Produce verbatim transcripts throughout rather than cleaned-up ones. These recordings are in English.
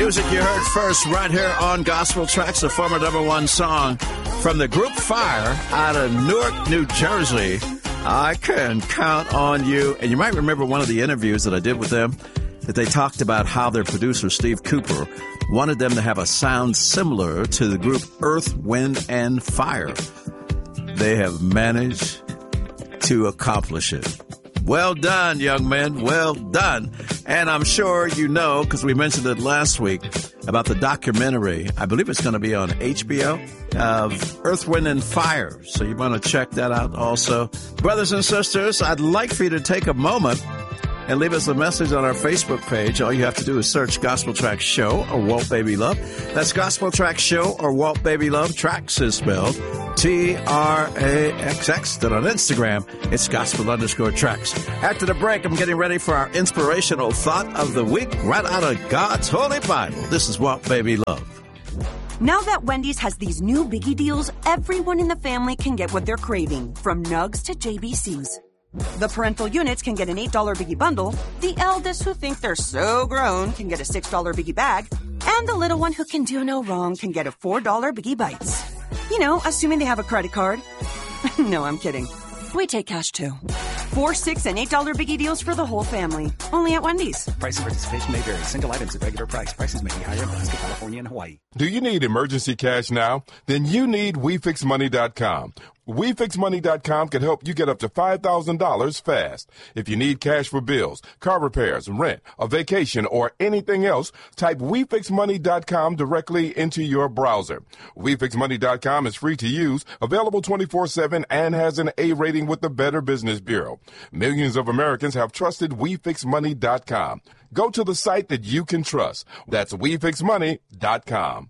Music you heard first right here on Gospel Tracks, a former number one song from the group Fire out of Newark, New Jersey. I can count on you. And you might remember one of the interviews that I did with them, that they talked about how their producer, Steve Cooper, wanted them to have a sound similar to the group Earth, Wind, and Fire. They have managed to accomplish it. Well done, young men. Well done. And I'm sure you know, because we mentioned it last week, about the documentary. I believe it's going to be on H B O of Earth, Wind, and Fire. So you want to check that out also. Brothers and sisters, I'd like for you to take a moment and leave us a message on our Facebook page. All you have to do is search Gospel Tracks Show or Walt Baby Love. That's Gospel Tracks Show or Walt Baby Love. Tracks is spelled T R A X X. Then on Instagram, it's Gospel underscore Tracks. After the break, I'm getting ready for our inspirational thought of the week right out of God's Holy Bible. This is Walt Baby Love. Now that Wendy's has these new biggie deals, everyone in the family can get what they're craving, from nugs to J B Cs. The parental units can get an eight dollar Biggie bundle, the eldest who think they're so grown can get a six dollar Biggie bag, and the little one who can do no wrong can get a four dollar Biggie Bites. You know, assuming they have a credit card. No, I'm kidding. We take cash too. Four, six, and eight dollar Biggie deals for the whole family. Only at Wendy's. Price and participation may vary. Single items at regular price. Prices may be higher in Alaska, California, and Hawaii. Do you need emergency cash now? Then you need We Fix Money dot com. We Fix Money dot com can help you get up to five thousand dollars fast. If you need cash for bills, car repairs, rent, a vacation, or anything else, type We Fix Money dot com directly into your browser. We Fix Money dot com is free to use, available twenty-four seven, and has an A rating with the Better Business Bureau. Millions of Americans have trusted We Fix Money dot com. Go to the site that you can trust. That's We Fix Money dot com.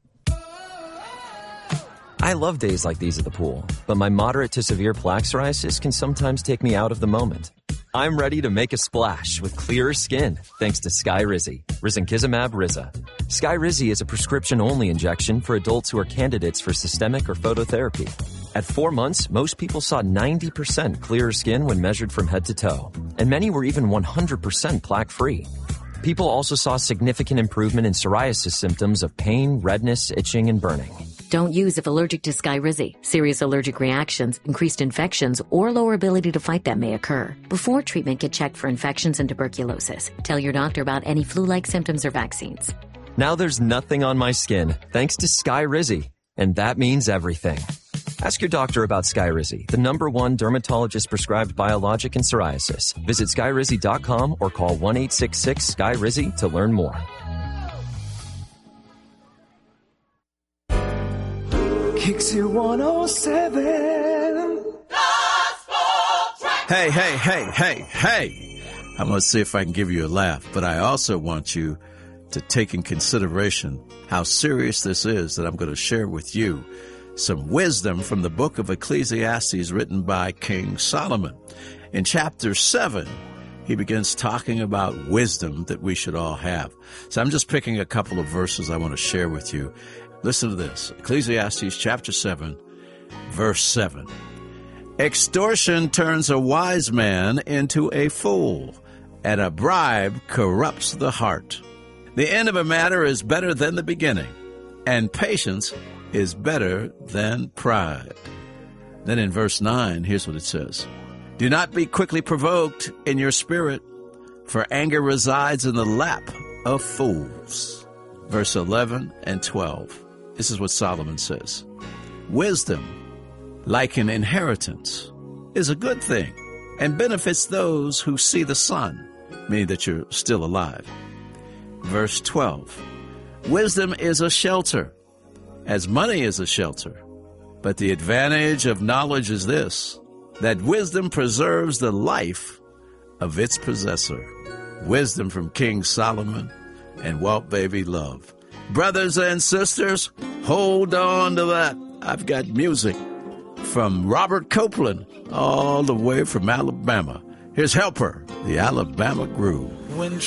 I love days like these at the pool, but my moderate to severe plaque psoriasis can sometimes take me out of the moment. I'm ready to make a splash with clearer skin thanks to Skyrizi, Risankizumab Riza. Skyrizi is a prescription-only injection for adults who are candidates for systemic or phototherapy. At four months, most people saw ninety percent clearer skin when measured from head to toe, and many were even one hundred percent plaque-free. People also saw significant improvement in psoriasis symptoms of pain, redness, itching, and burning. Don't use if allergic to Skyrizi. Serious allergic reactions, increased infections, or lower ability to fight them may occur. Before treatment, get checked for infections and tuberculosis. Tell your doctor about any flu-like symptoms or vaccines. Now there's nothing on my skin thanks to Skyrizi, and that means everything. Ask your doctor about Skyrizi, the number one dermatologist-prescribed biologic in psoriasis. Visit Skyrizi dot com or call one eight six six S K Y R I Z Y to learn more. Kixie one oh seven. Hey, hey, hey, hey, hey. I'm going to see if I can give you a laugh, but I also want you to take in consideration how serious this is that I'm going to share with you some wisdom from the book of Ecclesiastes written by King Solomon. In chapter seven, he begins talking about wisdom that we should all have. So I'm just picking a couple of verses I want to share with you. Listen to this. Ecclesiastes chapter seven, verse seven. Extortion turns a wise man into a fool, and a bribe corrupts the heart. The end of a matter is better than the beginning, and patience is better than pride. Then in verse nine, here's what it says. Do not be quickly provoked in your spirit, for anger resides in the lap of fools. Verse eleven and twelve. This is what Solomon says. Wisdom, like an inheritance, is a good thing and benefits those who see the sun, meaning that you're still alive. Verse twelve. Wisdom is a shelter, as money is a shelter. But the advantage of knowledge is this, that wisdom preserves the life of its possessor. Wisdom from King Solomon and Walt Baby Love. Brothers and sisters, hold on to that. I've got music from Robert Copeland, all the way from Alabama. Here's Helper, the Alabama Groove. When